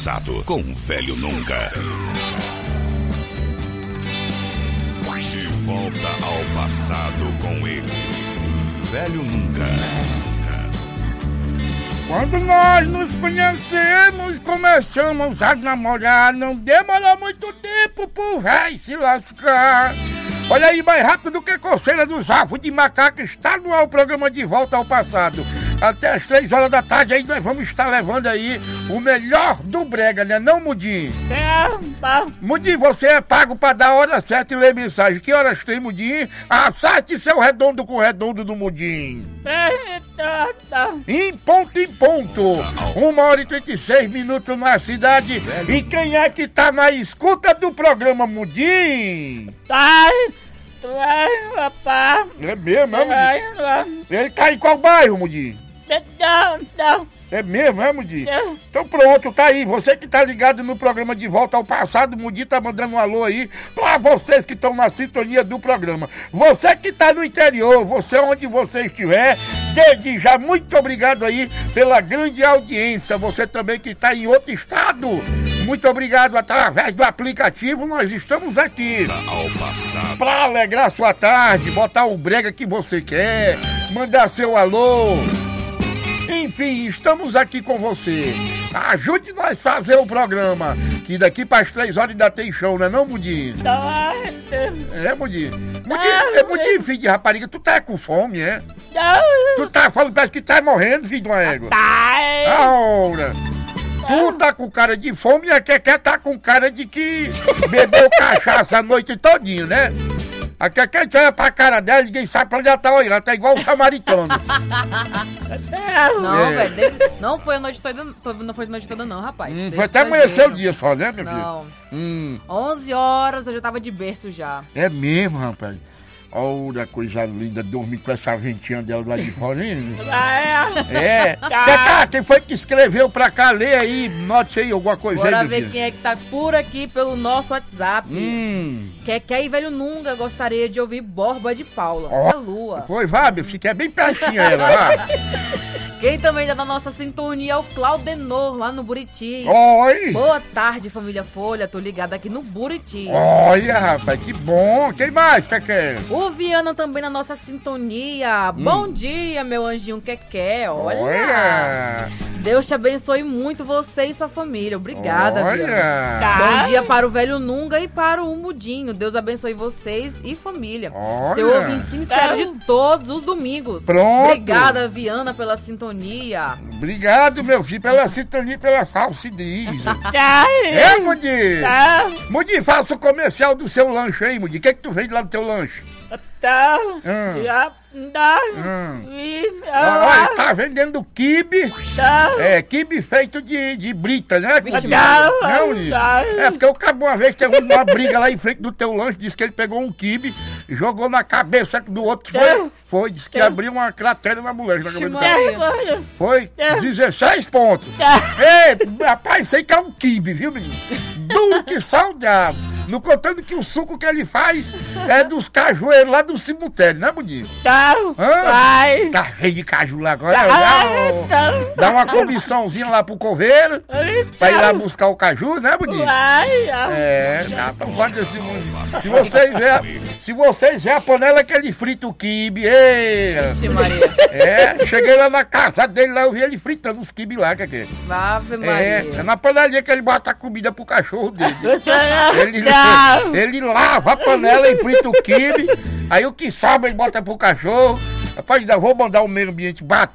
Passado com o Velho Nunca. De volta ao passado com ele, Velho Nunca. Quando nós nos conhecemos, começamos a namorar. Não demorou muito tempo pro véi se lascar. Olha aí, mais rápido que coceira dos avos de macaco, está no ar o programa De Volta ao Passado. Até as 3 horas da tarde aí nós vamos estar levando aí o melhor do brega, né não, Mudinho? Mudinho, você é pago pra dar a hora certa e ler mensagem. Que horas tem, Mudinho? Acerte seu redondo com o redondo do Mudinho. Em ponto. 1h36 na cidade. E quem é que tá na escuta do programa, Mudinho? É mesmo, é, Mudinho? Ele tá em qual bairro, Mudinho? É mesmo, é, Mudinho? Então pronto, tá aí. Você que tá ligado no programa De Volta ao Passado, o Mudinho tá mandando um alô aí pra vocês que estão na sintonia do programa. Você que tá no interior, você onde você estiver, desde já, muito obrigado aí pela grande audiência. Você também que tá em outro estado, muito obrigado. Através do aplicativo nós estamos aqui pra alegrar sua tarde, botar o brega que você quer, mandar seu alô. Enfim, estamos aqui com você. Ajude nós a fazer o programa, que daqui para as 3 horas ainda tem show, não é não, Mudinho? É, Mudinho? Mudinho, filho de rapariga, tu tá com fome, é? Tu tá falando, parece que tá morrendo, filho de uma égua. Ora, tu tá com cara de fome e a Keké tá com cara de que bebeu cachaça a noite todinha, né? A Keké olha pra cara dela e ninguém sabe pra onde ela tá olhando. Ela tá igual o samaritano. Não, velho. Não foi a noite toda, não foi a noite toda não, rapaz. Foi até amanhecer o dia só, né, meu filho? Não. 11 horas eu já tava de berço já. É mesmo, rapaz. Olha, coisa linda, dormir com essa ventinha dela lá de fora, hein? É. Quem foi que escreveu pra cá? Lê aí, note aí alguma coisa aí. Bora ver quem é que tá por aqui pelo nosso WhatsApp. Keké e Velho Nunca gostaria de ouvir Borba de Paula. A Lua. Foi, vá, meu filho, que é bem pertinho ela, vá. Quem também tá na nossa sintonia é o Claudenor, lá no Buriti. Oi! Boa tarde, família Folha. Tô ligado aqui no Buriti. Olha, rapaz, que bom. Quem mais, Keké? O Viana também na nossa sintonia. Bom dia, meu anjinho Keké. Olha! Deus te abençoe muito você e sua família. Obrigada, Viana. Bom dia para o Velho Nunga e para o Mudinho. Deus abençoe vocês e família. Seu ouvinte sincero de todos os domingos. Pronto. Obrigada, Viana, pela sintonia. Obrigado, meu filho, pela sintonia e pela falsidade. É, Mudinho? Mudinho, faça o comercial do seu lanche aí, Mudinho. O que é que tu vende lá no teu lanche? Olha, tá vendendo quibe. É, quibe feito de brita, né? É, porque eu acabo uma vez teve uma briga lá em frente do teu lanche, disse que ele pegou um quibe, jogou na cabeça do outro, foi, disse que abriu uma cratera na mulher. Foi 16 pontos. Ei, rapaz, sei que é um quibe, viu, menino? Duro que saudável. Não contando que o suco que ele faz é dos cajueiros lá do cemitério, né, Budinho? Tá cheio de caju lá agora. Dá uma comissãozinha lá pro coveiro pra ir lá buscar o caju, né, Budinho? Tá fora desse mundo. Se vocês verem a panela que ele frita o quibe, cheguei lá na casa dele, lá eu vi ele fritando os quibes lá, que Ave Maria. É na panelinha que ele bota a comida pro cachorro dele. Ele lava a panela e frita o quibe, aí o que sobra ele bota pro cachorro. Rapaz, ainda vou mandar o meio ambiente bater